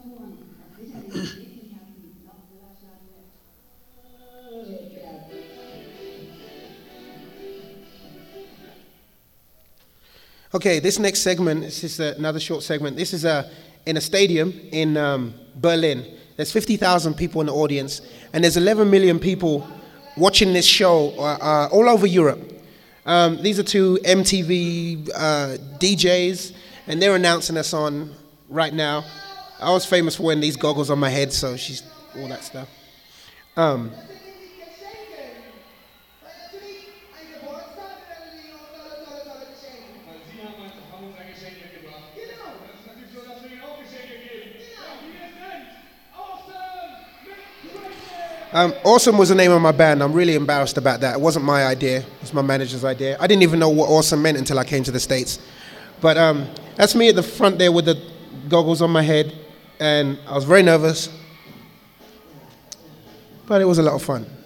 Okay, this next segment, this is another short segment. This is in a stadium in Berlin. There's 50,000 people in the audience, and there's 11 million people watching this show all over Europe. These are two MTV DJs, and they're announcing us on right now. I was famous for wearing these goggles on my head, so she's all that stuff. Awesome was the name of my band. I'm really embarrassed about that. It wasn't my idea. It was my manager's idea. I didn't even know what awesome meant until I came to the States. But that's me at the front there with the goggles on my head. And I was very nervous. But it was a lot of fun.